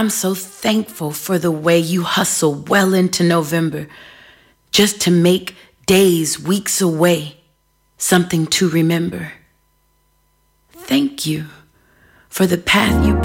I'm so thankful for the way you hustle well into November just to make days, weeks away something to remember. Thank you for the path you